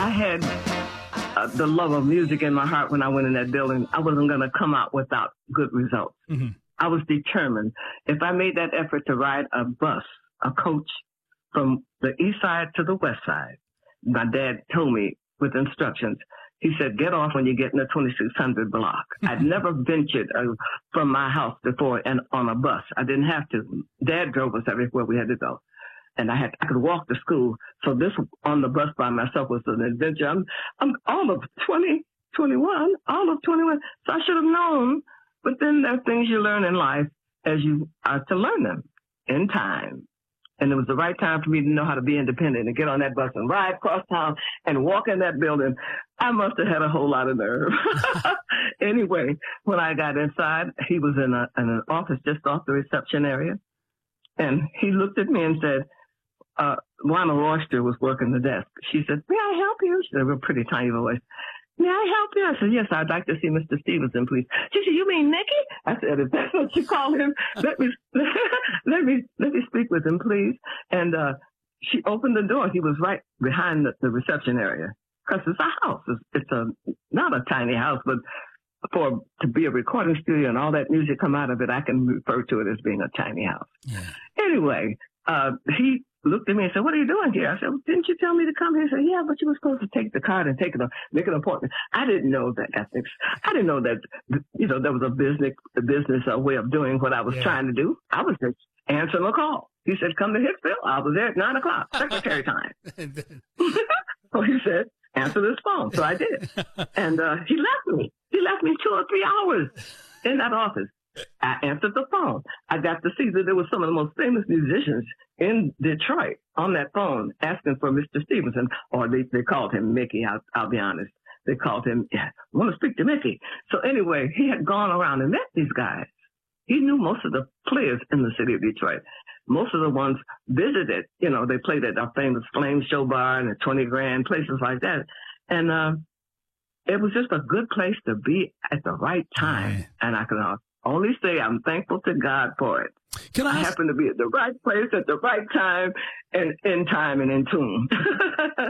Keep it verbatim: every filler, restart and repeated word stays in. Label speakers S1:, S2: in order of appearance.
S1: I had uh, the love of music in my heart when I went in that building. I wasn't going to come out without good results. Mm-hmm. I was determined. If I made that effort to ride a bus, a coach from the east side to the west side, my dad told me with instructions, he said, get off when you get in the twenty-six hundred block. I'd never ventured uh, from my house before and on a bus. I didn't have to. Dad drove us everywhere we had to go. And I had, I could walk to school. So this on the bus by myself was an adventure. I'm, I'm all of twenty, twenty-one, all of twenty-one. So I should have known. But then there are things you learn in life as you are to learn them in time. And it was the right time for me to know how to be independent and get on that bus and ride across town and walk in that building. I must have had a whole lot of nerve. Anyway, when I got inside, he was in, a, in an office just off the reception area. And he looked at me and said, uh, Lana Royster was working the desk. She said, may I help you? She had a real pretty tiny voice. May I help you? I said, yes, I'd like to see Mister Stevenson, please. She said, you mean Nicky? I said, if that's what you call him, let me, let me, let me speak with him, please. And, uh, she opened the door. He was right behind the, the reception area. Cause it's a house. It's, it's a, not a tiny house, but for, to be a recording studio and all that music come out of it, I can refer to it as being a tiny house. Yeah. Anyway, uh, he looked at me and said, what are you doing here? I said, well, didn't you tell me to come here? He said, yeah, but you were supposed to take the card and take it, make an appointment. I didn't know that ethics. I didn't know that, you know, there was a business, a business a way of doing what I was yeah. trying to do. I was just answering a call. He said, come to Hicksville. I was there at nine o'clock, secretary time. So he said, answer this phone. So I did. And uh, he left me. He left me two or three hours in that office. I answered the phone. I got to see that there were some of the most famous musicians in Detroit on that phone asking for Mister Stevenson, or they, they called him Mickey. I'll, I'll be honest. They called him, yeah, I want to speak to Mickey. So anyway, he had gone around and met these guys. He knew most of the players in the city of Detroit. Most of the ones visited, you know, they played at our famous Flame Show Bar and at twenty Grand, places like that. And uh, it was just a good place to be at the right time. Right. And I can uh, only say I'm thankful to God for it. Can I, I happen to be at the right place at the right time and in time and in tune.